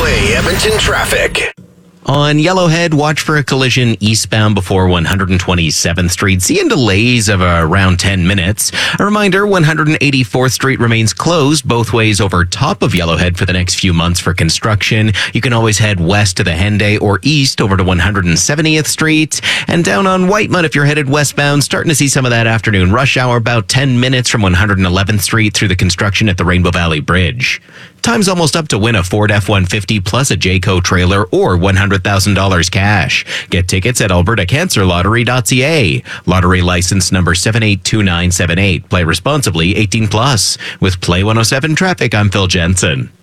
Highway Edmonton traffic. On Yellowhead, watch for a collision eastbound before 127th Street. Seeing delays of around 10 minutes. A reminder, 184th Street remains closed both ways over top of Yellowhead for the next few months for construction. You can always head west to the Henday or east over to 170th Street. And down on Whitemud, if you're headed westbound, starting to see some of that afternoon rush hour about 10 minutes from 111th Street through the construction at the Rainbow Valley Bridge. Time's almost up to win a Ford F-150 plus a Jayco trailer or $100,000 cash. Get tickets at albertacancerlottery.ca. Lottery license number 782978. Play responsibly, 18 plus. With Play 107 Traffic, I'm Phil Jensen.